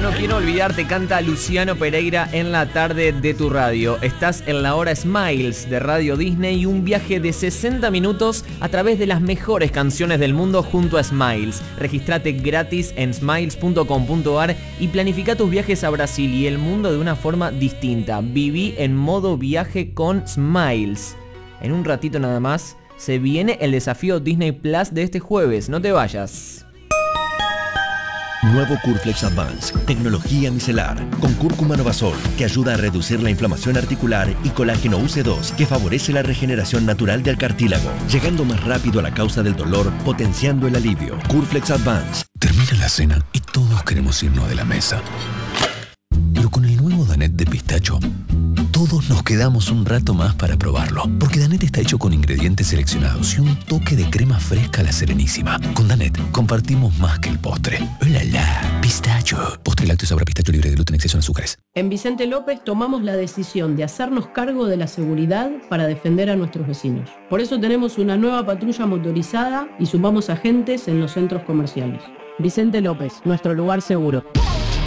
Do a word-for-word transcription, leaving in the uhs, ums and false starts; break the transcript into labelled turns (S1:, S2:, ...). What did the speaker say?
S1: no quiero olvidarte, canta Luciano Pereira en la tarde de tu radio. Estás en la hora Smiles de Radio Disney y un viaje de sesenta minutos a través de las mejores canciones del mundo junto a Smiles. Regístrate gratis en smiles punto com punto ar y planifica tus viajes a Brasil y el mundo de una forma distinta. Viví en modo viaje con Smiles. En un ratito nada más se viene el desafío Disney Plus de este jueves. No te vayas.
S2: Nuevo Curflex Advance, tecnología micelar, con cúrcuma Novasol, que ayuda a reducir la inflamación articular, y colágeno U C dos, que favorece la regeneración natural del cartílago, llegando más rápido a la causa del dolor, potenciando el alivio. Curflex Advance.
S3: Termina la cena y todos queremos irnos de la mesa. Pero con el nuevo Danette de pistacho, todos nos quedamos un rato más para probarlo, porque Danette está hecho con ingredientes seleccionados y un toque de crema fresca a la Serenísima. Con Danette compartimos más que el postre. ¡Oh, la, la! Pistacho. Postre lácteo sabor a pistacho libre de gluten, exceso en azúcares.
S4: En Vicente López tomamos la decisión de hacernos cargo de la seguridad para defender a nuestros vecinos. Por eso tenemos una nueva patrulla motorizada y sumamos agentes en los centros comerciales. Vicente López, nuestro lugar seguro.